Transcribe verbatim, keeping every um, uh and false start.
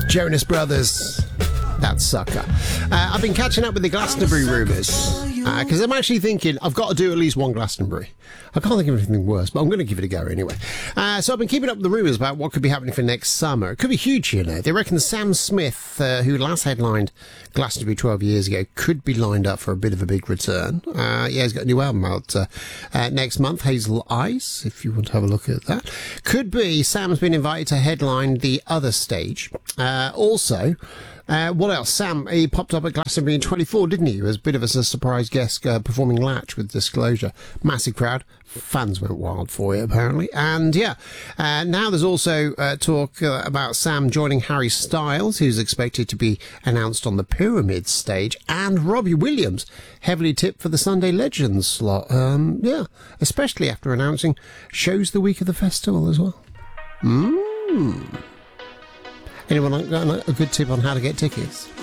Jonas Brothers. That sucker. Uh, I've been catching up with the Glastonbury rumours because uh, I'm actually thinking I've got to do at least one Glastonbury. I can't think of anything worse, but I'm going to give it a go anyway. Uh, so I've been keeping up with the rumours about what could be happening for next summer. It could be huge, you know. They reckon Sam Smith, uh, who last headlined Glastonbury twelve years ago, could be lined up for a bit of a big return. Uh, yeah, he's got a new album out uh, uh, next month, Hazel Eyes, if you want to have a look at that. Could be Sam's been invited to headline the other stage. Uh, also... Uh, what else? Sam, he popped up at Glastonbury in twenty-four, didn't he? He was a bit of a surprise guest uh, performing Latch with Disclosure. Massive crowd. Fans went wild for it, apparently. And, yeah, uh, now there's also uh, talk uh, about Sam joining Harry Styles, who's expected to be announced on the Pyramid stage, and Robbie Williams, heavily tipped for the Sunday Legends slot. Um, yeah, especially after announcing shows the week of the festival as well. Mmm. Anyone got a good tip on how to get tickets?